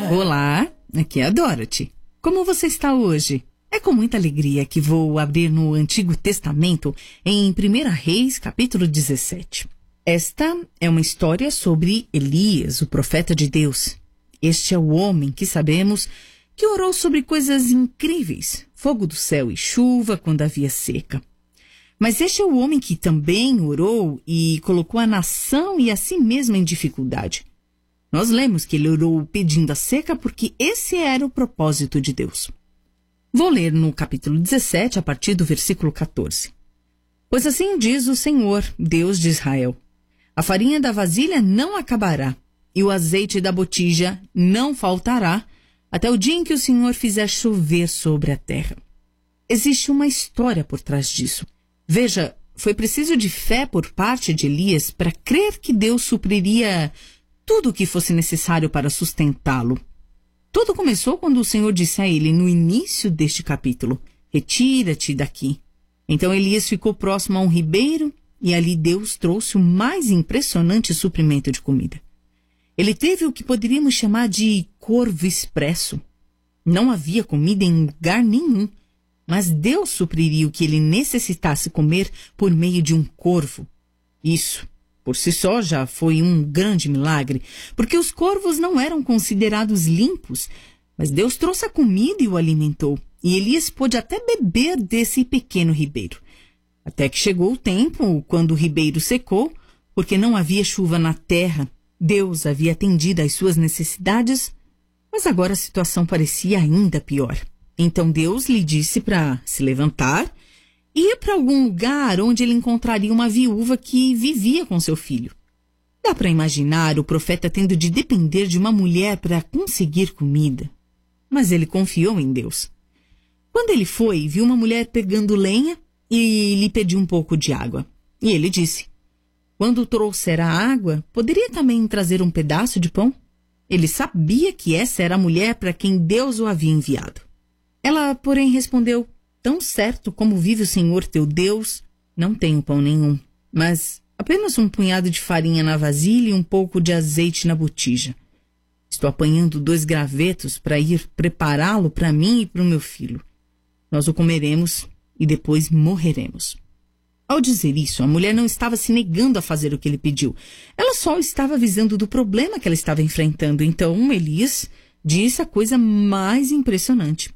Olá, aqui é a Dorothy. Como você está hoje? É com muita alegria que vou abrir no Antigo Testamento em 1 Reis, capítulo 17. Esta é uma história sobre Elias, o profeta de Deus. Este é o homem que sabemos que orou sobre coisas incríveis, fogo do céu e chuva quando havia seca. Mas este é o homem que também orou e colocou a nação e a si mesmo em dificuldade. Nós lemos que ele orou pedindo a seca porque esse era o propósito de Deus. Vou ler no capítulo 17, a partir do versículo 14. Pois assim diz o Senhor, Deus de Israel: a farinha da vasilha não acabará, e o azeite da botija não faltará, até o dia em que o Senhor fizer chover sobre a terra. Existe uma história por trás disso. Veja, foi preciso de fé por parte de Elias para crer que Deus supriria tudo o que fosse necessário para sustentá-lo. Tudo começou quando o Senhor disse a ele, no início deste capítulo: retira-te daqui. Então Elias ficou próximo a um ribeiro e ali Deus trouxe o mais impressionante suprimento de comida. Ele teve o que poderíamos chamar de corvo expresso. Não havia comida em lugar nenhum, mas Deus supriria o que ele necessitasse comer por meio de um corvo. Isso, por si só, já foi um grande milagre, porque os corvos não eram considerados limpos, mas Deus trouxe a comida e o alimentou, e Elias pôde até beber desse pequeno ribeiro. Até que chegou o tempo, quando o ribeiro secou, porque não havia chuva na terra. Deus havia atendido às suas necessidades, mas agora a situação parecia ainda pior. Então Deus lhe disse para se levantar e ir para algum lugar onde ele encontraria uma viúva que vivia com seu filho. Dá para imaginar o profeta tendo de depender de uma mulher para conseguir comida. Mas ele confiou em Deus. Quando ele foi, viu uma mulher pegando lenha e lhe pediu um pouco de água. E ele disse: quando trouxer a água, poderia também trazer um pedaço de pão? Ele sabia que essa era a mulher para quem Deus o havia enviado. Ela, porém, respondeu: tão certo como vive o Senhor teu Deus, não tenho pão nenhum, mas apenas um punhado de farinha na vasilha e um pouco de azeite na botija. Estou apanhando 2 gravetos para ir prepará-lo para mim e para o meu filho. Nós o comeremos e depois morreremos. Ao dizer isso, a mulher não estava se negando a fazer o que ele pediu. Ela só estava avisando do problema que ela estava enfrentando. Então, Elias disse a coisa mais impressionante: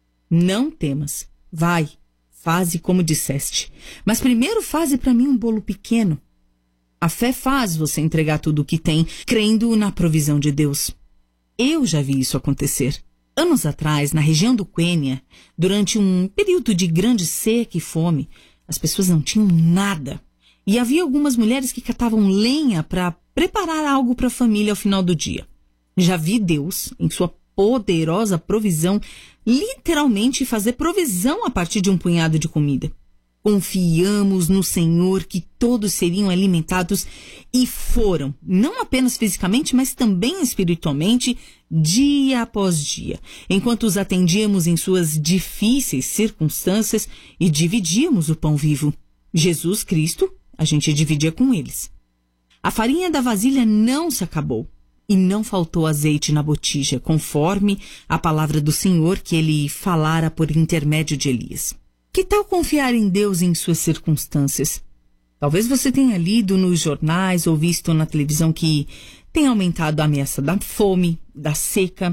não temas. Vai, faze como disseste. Mas primeiro faze para mim um bolo pequeno. A fé faz você entregar tudo o que tem, crendo na provisão de Deus. Eu já vi isso acontecer. Anos atrás, na região do Quênia, durante um período de grande seca e fome, as pessoas não tinham nada. E havia algumas mulheres que catavam lenha para preparar algo para a família ao final do dia. Já vi Deus, em sua poderosa provisão, literalmente fazer provisão a partir de um punhado de comida. Confiamos no Senhor que todos seriam alimentados e foram, não apenas fisicamente, mas também espiritualmente, dia após dia, enquanto os atendíamos em suas difíceis circunstâncias e dividíamos o pão vivo. Jesus Cristo, a gente dividia com eles. A farinha da vasilha não se acabou. E não faltou azeite na botija, conforme a palavra do Senhor que ele falara por intermédio de Elias. Que tal confiar em Deus em suas circunstâncias? Talvez você tenha lido nos jornais ou visto na televisão que tem aumentado a ameaça da fome, da seca,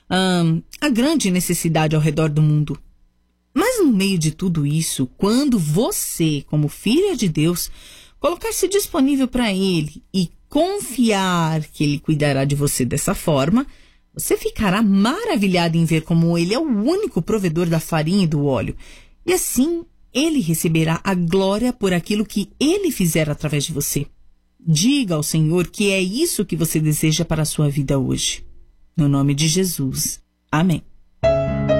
a grande necessidade ao redor do mundo. Mas no meio de tudo isso, quando você, como filha de Deus, colocar-se disponível para Ele e confiar que Ele cuidará de você dessa forma, você ficará maravilhado em ver como Ele é o único provedor da farinha e do óleo. E assim, Ele receberá a glória por aquilo que Ele fizer através de você. Diga ao Senhor que é isso que você deseja para a sua vida hoje. No nome de Jesus. Amém.